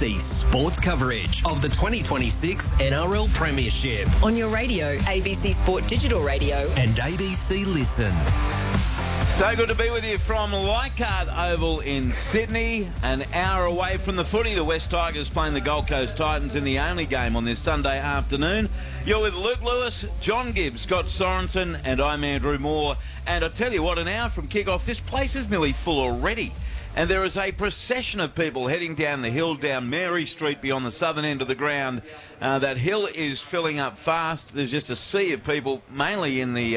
ABC Sports coverage of the 2026 NRL Premiership On your radio, ABC Sport Digital Radio. and ABC Listen. So good to be with you from Leichhardt Oval in Sydney, an hour away from the footy. The West Tigers playing the Gold Coast Titans in the only game on this Sunday afternoon. You're with Luke Lewis, John Gibbs, Scott Sorensen, and I'm Andrew Moore. And I tell you what, an hour from kick-off, this place is nearly full already. And there is a procession of people heading down the hill, down Mary Street beyond the southern end of the ground. That hill is filling up fast. There's just a sea of people, mainly in the